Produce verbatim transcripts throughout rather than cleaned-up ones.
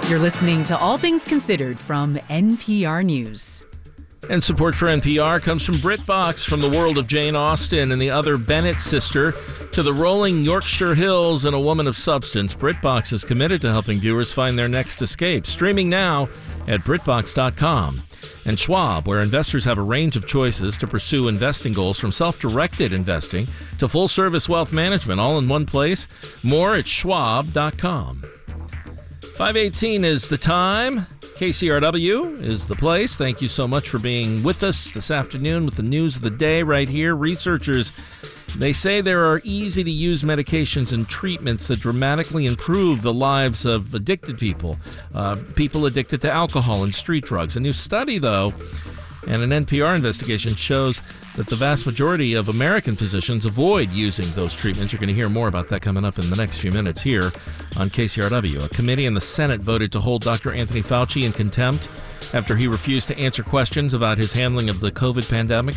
You're listening to All Things Considered from N P R News. And support for N P R comes from BritBox. From the world of Jane Austen and the other Bennett sister to the rolling Yorkshire Hills and a woman of substance, BritBox is committed to helping viewers find their next escape. Streaming now at BritBox dot com. And Schwab, where investors have a range of choices to pursue investing goals, from self-directed investing to full-service wealth management, all in one place. More at Schwab dot com. five eighteen is the time. K C R W is the place. Thank you so much for being with us this afternoon with the news of the day right here. Researchers, they say there are easy-to-use medications and treatments that dramatically improve the lives of addicted people, uh, people addicted to alcohol and street drugs. A new study, though, and an N P R investigation shows that the vast majority of American physicians avoid using those treatments. You're going to hear more about that coming up in the next few minutes here on K C R W. A committee in the Senate voted to hold Doctor Anthony Fauci in contempt after he refused to answer questions about his handling of the COVID pandemic.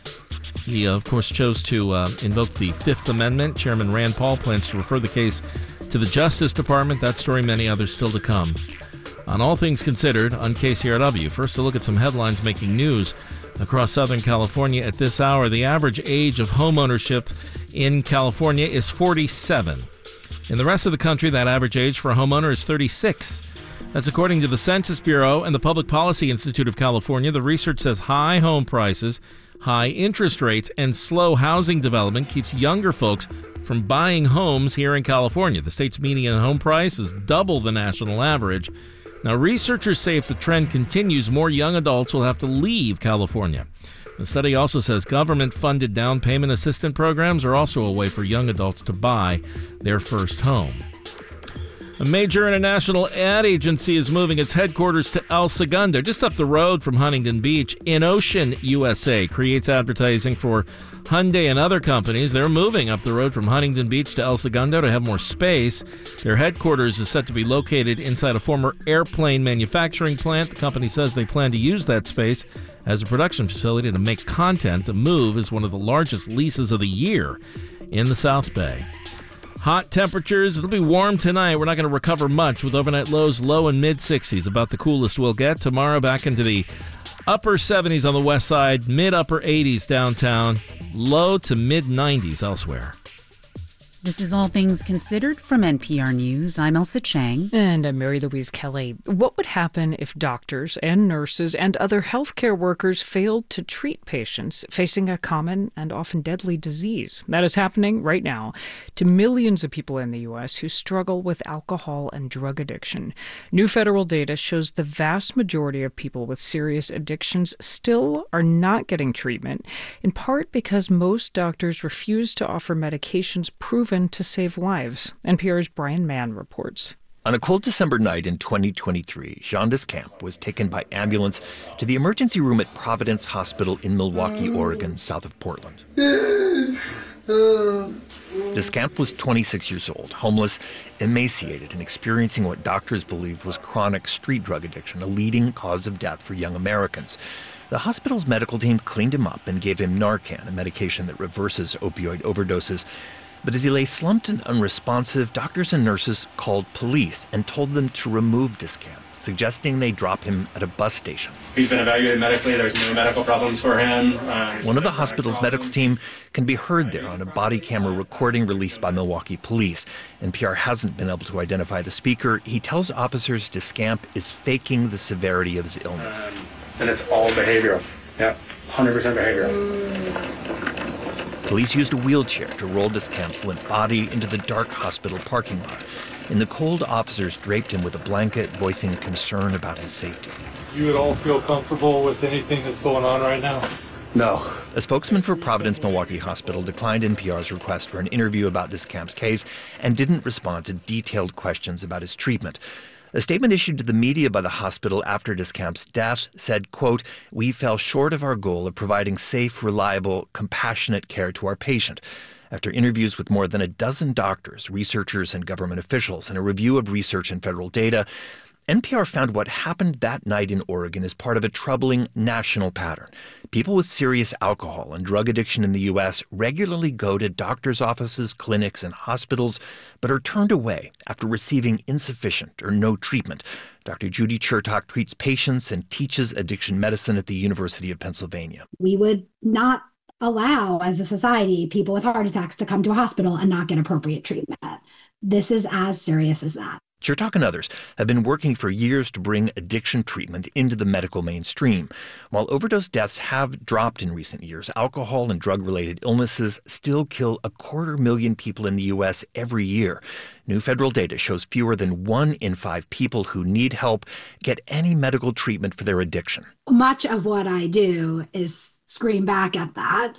He, uh, of course, chose to uh, invoke the Fifth Amendment. Chairman Rand Paul plans to refer the case to the Justice Department. That story, many others still to come. On All Things Considered on K C R W, first a look at some headlines making news across Southern California at this hour. The average age of homeownership in California is forty-seven. In the rest of the country, that average age for a homeowner is thirty-six. That's according to the Census Bureau and the Public Policy Institute of California. The research says high home prices, high interest rates, and slow housing development keeps younger folks from buying homes here in California. The state's median home price is double the national average. Now, researchers say if the trend continues, more young adults will have to leave California. The study also says government-funded down payment assistance programs are also a way for young adults to buy their first home. A major international ad agency is moving its headquarters to El Segundo, just up the road from Huntington Beach. InOcean U S A creates advertising for Hyundai and other companies. They're moving up the road from Huntington Beach to El Segundo to have more space. Their headquarters is set to be located inside a former airplane manufacturing plant. The company says they plan to use that space as a production facility to make content. The move is one of the largest leases of the year in the South Bay. Hot temperatures. It'll be warm tonight. We're not going to recover much with overnight lows low and mid sixties. About the coolest we'll get. Tomorrow back into the upper seventies on the west side, mid upper eighties downtown, low to mid nineties elsewhere. This is All Things Considered from N P R News. I'm Elsa Chang. And I'm Mary Louise Kelly. What would happen if doctors and nurses and other healthcare workers failed to treat patients facing a common and often deadly disease? That is happening right now to millions of people in the U S who struggle with alcohol and drug addiction. New federal data shows the vast majority of people with serious addictions still are not getting treatment, in part because most doctors refuse to offer medications proven to save lives. N P R's Brian Mann reports. On a cold December night in twenty twenty-three, Jean Descamps was taken by ambulance to the emergency room at Providence Hospital in Milwaukie, Oregon, south of Portland. Descamps was twenty-six years old, homeless, emaciated, and experiencing what doctors believed was chronic street drug addiction, a leading cause of death for young Americans. The hospital's medical team cleaned him up and gave him Narcan, a medication that reverses opioid overdoses. But as he lay slumped and unresponsive, doctors and nurses called police and told them to remove Descamps, suggesting they drop him at a bus station. He's been evaluated medically. There's no medical problems for him. Uh, One of the hospital's medical team can be heard there on a body camera recording released by Milwaukee police. N P R hasn't been able to identify the speaker. He tells officers Descamps is faking the severity of his illness. Um, and it's all behavioral. Yeah, one hundred percent behavioral. Police used a wheelchair to roll Descamps' limp body into the dark hospital parking lot. In the cold, officers draped him with a blanket, voicing concern about his safety. You would all feel comfortable with anything that's going on right now? No. A spokesman for Providence Milwaukie Hospital declined N P R's request for an interview about Descamps' case and didn't respond to detailed questions about his treatment. A statement issued to the media by the hospital after Descamps' death said, quote, "We fell short of our goal of providing safe, reliable, compassionate care to our patient." After interviews with more than a dozen doctors, researchers, and government officials, and a review of research and federal data, N P R found what happened that night in Oregon is part of a troubling national pattern. People with serious alcohol and drug addiction in the U S regularly go to doctors' offices, clinics, and hospitals, but are turned away after receiving insufficient or no treatment. Doctor Judy Chertok treats patients and teaches addiction medicine at the University of Pennsylvania. We would not allow, as a society, people with heart attacks to come to a hospital and not get appropriate treatment. This is as serious as that. Chertok and others have been working for years to bring addiction treatment into the medical mainstream. While overdose deaths have dropped in recent years, alcohol and drug-related illnesses still kill a quarter million people in the U S every year. New federal data shows fewer than one in five people who need help get any medical treatment for their addiction. Much of what I do is scream back at that.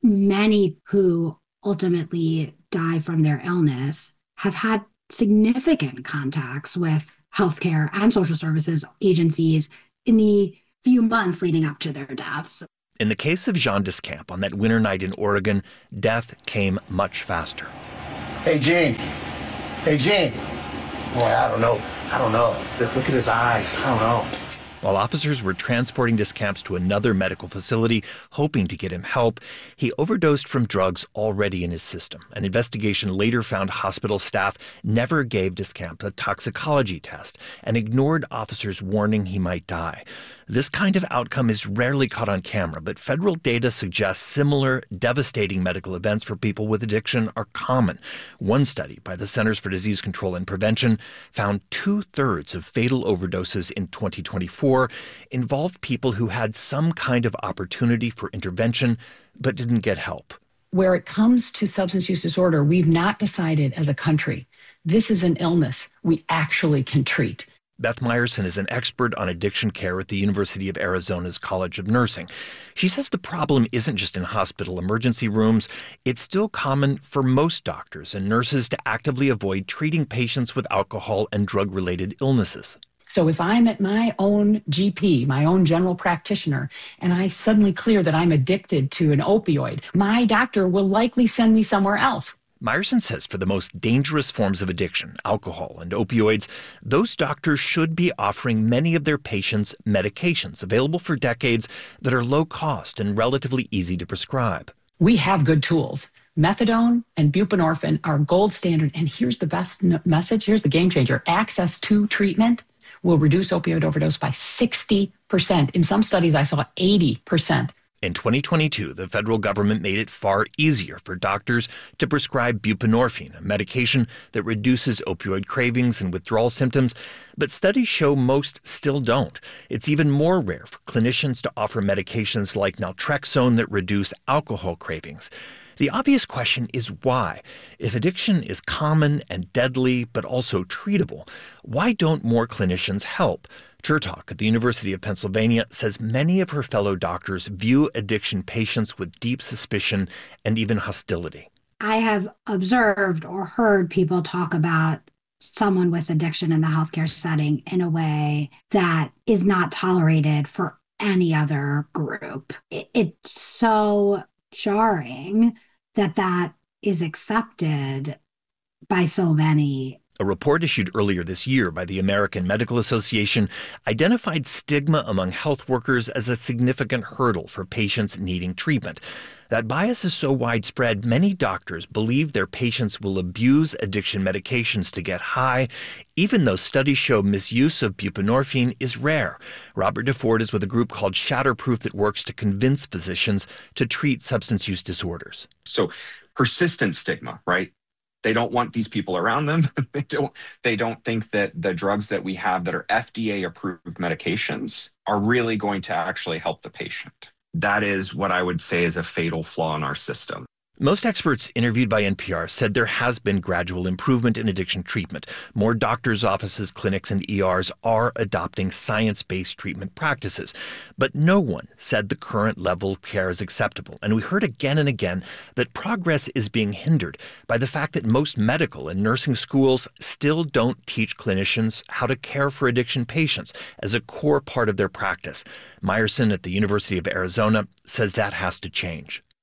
Many who ultimately die from their illness have had significant contacts with healthcare and social services agencies in the few months leading up to their deaths. In the case of Jean Discamp on that winter night in Oregon, death came much faster. Hey, Gene. Hey, Gene. Boy, I don't know. I don't know. Just look at his eyes. I don't know. While officers were transporting Discamp to another medical facility, hoping to get him help, he overdosed from drugs already in his system. An investigation later found hospital staff never gave Discamp a toxicology test and ignored officers' warning he might die. This kind of outcome is rarely caught on camera, but federal data suggests similar devastating medical events for people with addiction are common. One study by the Centers for Disease Control and Prevention found two-thirds of fatal overdoses in twenty twenty-four involved people who had some kind of opportunity for intervention but didn't get help. Where it comes to substance use disorder, we've not decided as a country, this is an illness we actually can treat. Beth Meyerson is an expert on addiction care at the University of Arizona's College of Nursing. She says the problem isn't just in hospital emergency rooms. It's still common for most doctors and nurses to actively avoid treating patients with alcohol and drug-related illnesses. So if I'm at my own G P, my own general practitioner, and I suddenly clear that I'm addicted to an opioid, my doctor will likely send me somewhere else. Meyerson says for the most dangerous forms of addiction, alcohol and opioids, those doctors should be offering many of their patients medications available for decades that are low cost and relatively easy to prescribe. We have good tools. Methadone and buprenorphine are gold standard. And here's the best message. Here's the game changer. Access to treatment will reduce opioid overdose by sixty percent. In some studies, I saw eighty percent. In twenty twenty-two, the federal government made it far easier for doctors to prescribe buprenorphine, a medication that reduces opioid cravings and withdrawal symptoms, but studies show most still don't. It's even more rare for clinicians to offer medications like naltrexone that reduce alcohol cravings. The obvious question is why? If addiction is common and deadly, but also treatable, why don't more clinicians help? Chertok at the University of Pennsylvania says many of her fellow doctors view addiction patients with deep suspicion and even hostility. I have observed or heard people talk about someone with addiction in the healthcare setting in a way that is not tolerated for any other group. It, it's so jarring that that is accepted by so many. A report issued earlier this year by the American Medical Association identified stigma among health workers as a significant hurdle for patients needing treatment. That bias is so widespread, many doctors believe their patients will abuse addiction medications to get high, even though studies show misuse of buprenorphine is rare. Robert DeFord is with a group called Shatterproof that works to convince physicians to treat substance use disorders. So persistent stigma, right? They don't want these people around them. they don't they don't think that the drugs that we have that are F D A-approved medications are really going to actually help the patient. That is what I would say is a fatal flaw in our system. Most experts interviewed by N P R said there has been gradual improvement in addiction treatment. More doctors' offices, clinics, and E Rs are adopting science-based treatment practices. But no one said the current level of care is acceptable. And we heard again and again that progress is being hindered by the fact that most medical and nursing schools still don't teach clinicians how to care for addiction patients as a core part of their practice. Meyerson at the University of Arizona says that has to change.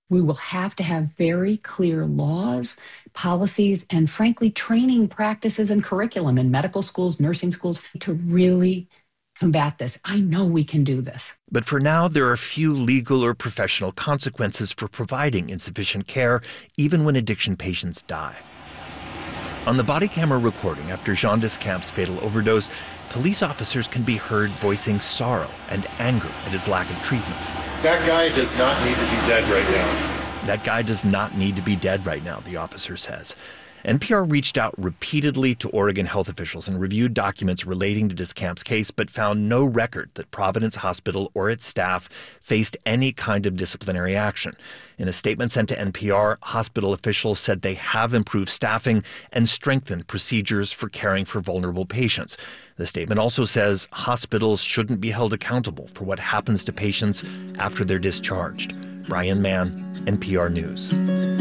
We will have to have very clear laws, policies, and frankly, training practices and curriculum in medical schools, nursing schools to really combat this. I know we can do this. But for now, there are few legal or professional consequences for providing insufficient care, even when addiction patients die. On the body camera recording after Jean Descamp's fatal overdose, police officers can be heard voicing sorrow and anger at his lack of treatment. That guy does not need to be dead right now. That guy does not need to be dead right now, the officer says. N P R reached out repeatedly to Oregon health officials and reviewed documents relating to Descamp's case, but found no record that Providence Hospital or its staff faced any kind of disciplinary action. In a statement sent to N P R, hospital officials said they have improved staffing and strengthened procedures for caring for vulnerable patients. The statement also says hospitals shouldn't be held accountable for what happens to patients after they're discharged. Brian Mann, N P R News.